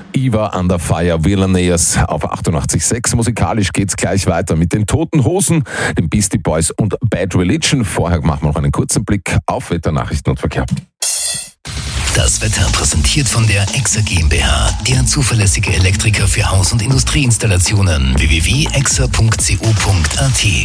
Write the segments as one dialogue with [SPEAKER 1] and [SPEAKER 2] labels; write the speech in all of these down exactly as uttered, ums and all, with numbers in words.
[SPEAKER 1] Eva Under Fire, Villainous auf achtundachtzig Komma sechs. Musikalisch geht's gleich weiter mit den Toten Hosen, den Beastie Boys und Bad Religion. Vorher machen wir noch einen kurzen Blick auf Wetternachrichten und Verkehr.
[SPEAKER 2] Das Wetter präsentiert von der Exa GmbH, der zuverlässige Elektriker für Haus- und Industrieinstallationen. w w w punkt exa punkt co punkt a t.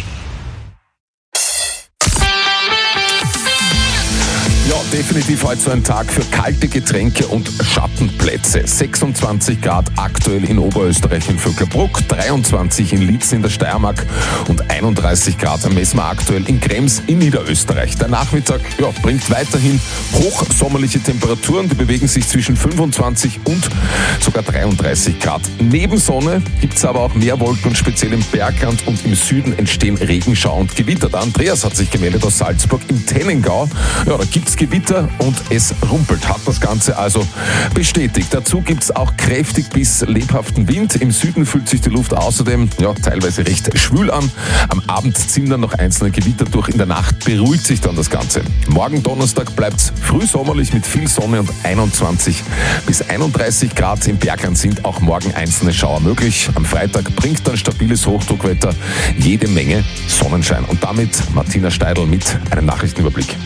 [SPEAKER 1] Ja, definitiv heute so ein Tag für kalte Getränke und Schattenplätze. sechsundzwanzig Grad aktuell in Oberösterreich in Vöcklerbruck, dreiundzwanzig in Liezen in der Steiermark und einunddreißig Grad messen wir aktuell in Krems in Niederösterreich. Der Nachmittag ja, bringt weiterhin hochsommerliche Temperaturen, die bewegen sich zwischen fünfundzwanzig und sogar dreiunddreißig Grad. Neben Sonne gibt es aber auch mehr Wolken und speziell im Bergland und im Süden entstehen Regenschauer und Gewitter. Der Andreas hat sich gemeldet aus Salzburg im Tennengau. Ja, da gibt es Gewitter und es rumpelt, hat das Ganze also bestätigt. Dazu gibt es auch kräftig bis lebhaften Wind. Im Süden fühlt sich die Luft außerdem ja, teilweise recht schwül an. Am Abend ziehen dann noch einzelne Gewitter durch. In der Nacht beruhigt sich dann das Ganze. Morgen Donnerstag bleibt es frühsommerlich mit viel Sonne und einundzwanzig bis einunddreißig Grad. Im Bergland sind auch morgen einzelne Schauer möglich. Am Freitag bringt dann stabiles Hochdruckwetter jede Menge Sonnenschein. Und damit Martina Steidl mit einem Nachrichtenüberblick.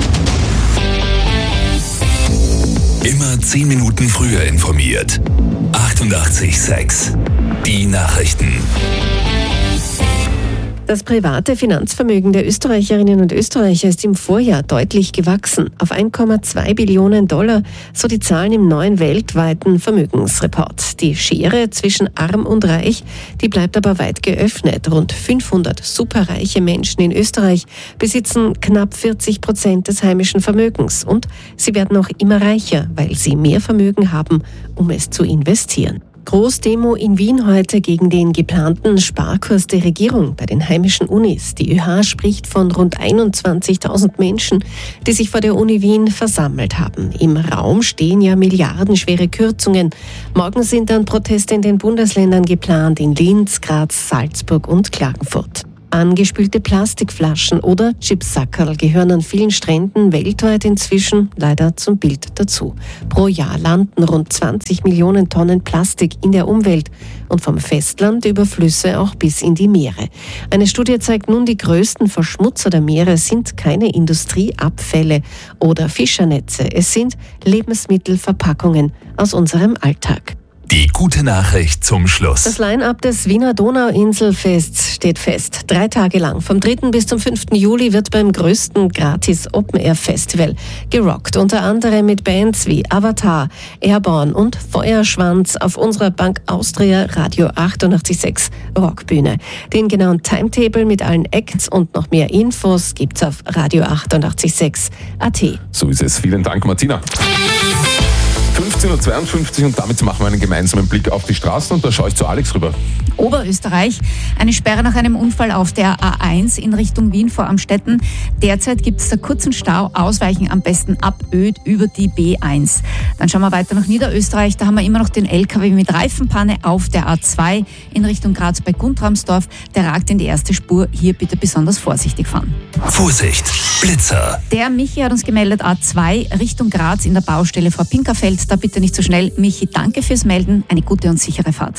[SPEAKER 2] Immer zehn Minuten früher informiert. achtundachtzig Komma sechs. Die Nachrichten.
[SPEAKER 3] Das private Finanzvermögen der Österreicherinnen und Österreicher ist im Vorjahr deutlich gewachsen, auf ein Komma zwei Billionen Dollar, so die Zahlen im neuen weltweiten Vermögensreport. Die Schere zwischen arm und reich, die bleibt aber weit geöffnet. Rund fünfhundert superreiche Menschen in Österreich besitzen knapp vierzig Prozent des heimischen Vermögens und sie werden auch immer reicher, weil sie mehr Vermögen haben, um es zu investieren. Großdemo in Wien heute gegen den geplanten Sparkurs der Regierung bei den heimischen Unis. Die ÖH spricht von rund einundzwanzigtausend Menschen, die sich vor der Uni Wien versammelt haben. Im Raum stehen ja milliardenschwere Kürzungen. Morgen sind dann Proteste in den Bundesländern geplant, in Linz, Graz, Salzburg und Klagenfurt. Angespülte Plastikflaschen oder Chipsackerl gehören an vielen Stränden weltweit inzwischen leider zum Bild dazu. Pro Jahr landen rund zwanzig Millionen Tonnen Plastik in der Umwelt und vom Festland über Flüsse auch bis in die Meere. Eine Studie zeigt nun, die größten Verschmutzer der Meere sind keine Industrieabfälle oder Fischernetze. Es sind Lebensmittelverpackungen aus unserem Alltag.
[SPEAKER 2] Die gute Nachricht zum Schluss.
[SPEAKER 3] Das Line-up des Wiener Donauinselfests steht fest. Drei Tage lang, vom dritten bis zum fünften Juli, wird beim größten Gratis-Open-Air-Festival gerockt. Unter anderem mit Bands wie Avatar, Airborne und Feuerschwanz auf unserer Bank Austria Radio achtundachtzig Komma sechs Rockbühne. Den genauen Timetable mit allen Acts und noch mehr Infos gibt's auf Radio achtundachtzig Komma sechs Punkt a t.
[SPEAKER 1] So ist es. Vielen Dank, Martina. fünfzehn Uhr zweiundfünfzig und damit machen wir einen gemeinsamen Blick auf die Straßen und da schaue ich zu Alex rüber.
[SPEAKER 4] Oberösterreich, eine Sperre nach einem Unfall auf der A eins in Richtung Wien vor Amstetten. Derzeit gibt es da kurzen Stau, ausweichen am besten ab Öd über die B eins. Dann schauen wir weiter nach Niederösterreich, da haben wir immer noch den L K W mit Reifenpanne auf der A zwei in Richtung Graz bei Guntramsdorf. Der ragt in die erste Spur, hier bitte besonders vorsichtig fahren.
[SPEAKER 2] Vorsicht, Blitzer.
[SPEAKER 4] Der Michi hat uns gemeldet, A zwei Richtung Graz in der Baustelle vor Pinkerfeld. Da bitte nicht so schnell. Michi, danke fürs Melden. Eine gute und sichere Fahrt.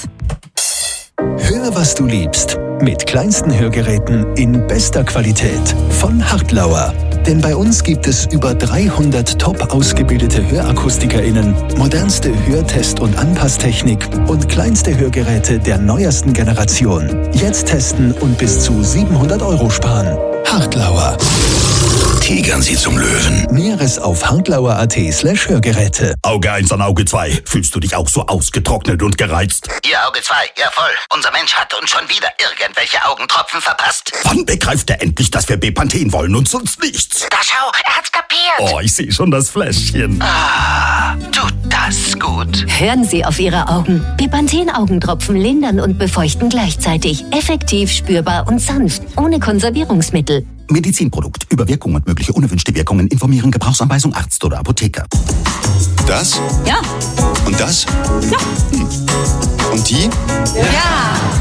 [SPEAKER 2] Hör, was du liebst. Mit kleinsten Hörgeräten in bester Qualität von Hartlauer. Denn bei uns gibt es über dreihundert top ausgebildete HörakustikerInnen, modernste Hörtest- und Anpasstechnik und kleinste Hörgeräte der neuesten Generation. Jetzt testen und bis zu siebenhundert Euro sparen. Hartlauer. Tigern Sie zum Löwen. Näheres auf hartlauer.at slash Hörgeräte.
[SPEAKER 5] Auge eins an Auge zwei. Fühlst du dich auch so ausgetrocknet und gereizt?
[SPEAKER 6] Ihr Auge zwei, ja voll. Unser Mensch hat uns schon wieder irgendwelche Augentropfen verpasst.
[SPEAKER 5] Wann begreift er endlich, dass wir Bepanthen wollen und sonst nichts?
[SPEAKER 6] Da schau, er hat's kapiert.
[SPEAKER 5] Oh, ich sehe schon das Fläschchen.
[SPEAKER 6] Ah, tut das gut.
[SPEAKER 7] Hören Sie auf Ihre Augen. Bepanthen-Augentropfen lindern und befeuchten gleichzeitig. Effektiv, spürbar und sanft. Ohne Konservierungsmittel.
[SPEAKER 5] Medizinprodukt. Über Wirkung und mögliche unerwünschte Wirkungen informieren. Gebrauchsanweisung Arzt oder Apotheker.
[SPEAKER 8] Das?
[SPEAKER 7] Ja.
[SPEAKER 8] Und das?
[SPEAKER 7] Ja.
[SPEAKER 8] Hm. Und die?
[SPEAKER 7] Ja.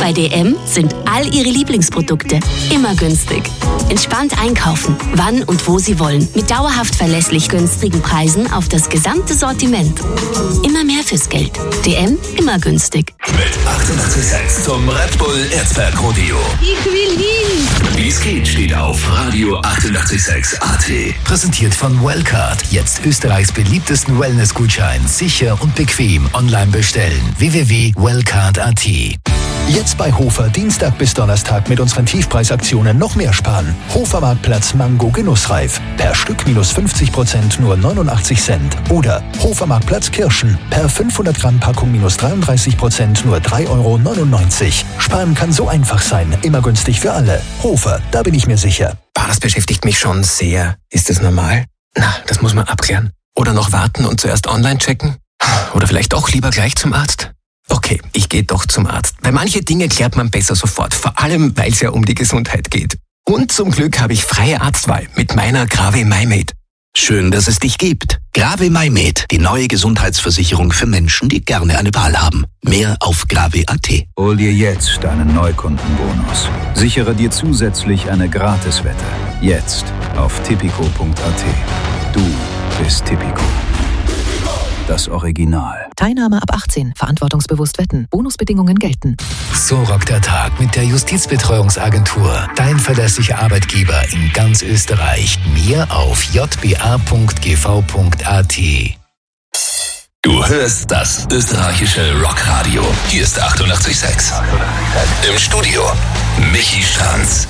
[SPEAKER 7] Bei D M sind all Ihre Lieblingsprodukte immer günstig. Entspannt einkaufen, wann und wo Sie wollen, mit dauerhaft verlässlich günstigen Preisen auf das gesamte Sortiment. Immer mehr fürs Geld. D M, immer günstig.
[SPEAKER 2] Mit achtundachtzig Komma sechs zum Red Bull Erzberg Rodeo.
[SPEAKER 8] Ich will hin!
[SPEAKER 2] Wie es geht, steht auf Radio achtundachtzig Komma sechs A T. Präsentiert von Wellcard. Jetzt Österreichs beliebtesten Wellness-Gutschein. Sicher und bequem online bestellen. w w w punkt wellcard punkt a t. Jetzt bei Hofer Dienstag bis Donnerstag mit unseren Tiefpreisaktionen noch mehr sparen. Hofer Marktplatz Mango Genussreif. Per Stück minus fünfzig Prozent nur neunundachtzig Cent. Oder Hofer Marktplatz Kirschen. Per fünfhundert Gramm Packung minus dreiunddreißig Prozent nur drei Euro neunundneunzig. Sparen kann so einfach sein. Immer günstig für alle. Hofer, da bin ich mir sicher.
[SPEAKER 9] Boah, das beschäftigt mich schon sehr. Ist das normal? Na, das muss man abklären. Oder noch warten und zuerst online checken? Oder vielleicht doch lieber gleich zum Arzt? Okay, ich gehe doch zum Arzt. Weil manche Dinge klärt man besser sofort. Vor allem, weil es ja um die Gesundheit geht. Und zum Glück habe ich freie Arztwahl mit meiner Grave MyMed.
[SPEAKER 2] Schön, dass es dich gibt. Grave MyMed, die neue Gesundheitsversicherung für Menschen, die gerne eine Wahl haben. Mehr auf grave punkt a t.
[SPEAKER 10] Hol dir jetzt deinen Neukundenbonus. Sichere dir zusätzlich eine Gratiswette. Jetzt auf tipico punkt a t. Du bist Tipico. Das Original.
[SPEAKER 11] Teilnahme ab achtzehn. Verantwortungsbewusst wetten. Bonusbedingungen gelten.
[SPEAKER 2] So rockt der Tag mit der Justizbetreuungsagentur. Dein verlässlicher Arbeitgeber in ganz Österreich. Mehr auf j b a punkt g v punkt a t. Du hörst das österreichische Rockradio. Hier ist achtundachtzig Komma sechs. Im Studio Michi Stranz.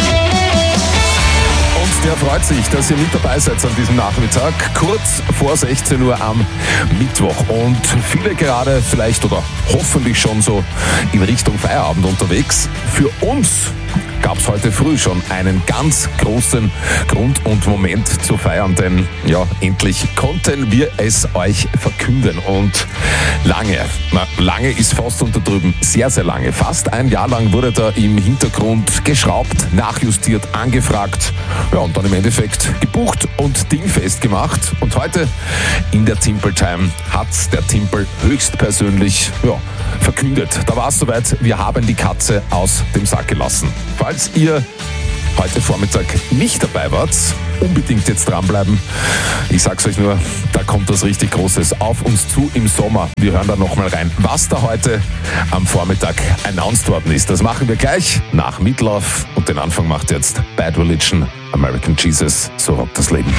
[SPEAKER 1] Und der freut sich, dass ihr mit dabei seid an diesem Nachmittag, kurz vor sechzehn Uhr am Mittwoch. Und viele gerade vielleicht oder hoffentlich schon so in Richtung Feierabend unterwegs. Für uns gab es heute früh schon einen ganz großen Grund und Moment zu feiern, denn ja, endlich konnten wir es euch verkünden. Und lange, na, lange ist fast unterdrüben, sehr, sehr lange, fast ein Jahr lang wurde da im Hintergrund geschraubt, nachjustiert, angefragt, ja, und dann im Endeffekt gebucht und dingfest gemacht. Und heute in der Timple Time hat der Timple höchstpersönlich ja, verkündet. Da war es soweit, wir haben die Katze aus dem Sack gelassen. Falls ihr heute Vormittag nicht dabei wart, unbedingt jetzt dranbleiben. Ich sag's euch nur, da kommt was richtig Großes auf uns zu im Sommer. Wir hören da nochmal rein, was da heute am Vormittag announced worden ist. Das machen wir gleich nach Meatloaf und den Anfang macht jetzt Bad Religion, American Jesus, so rockt das Leben.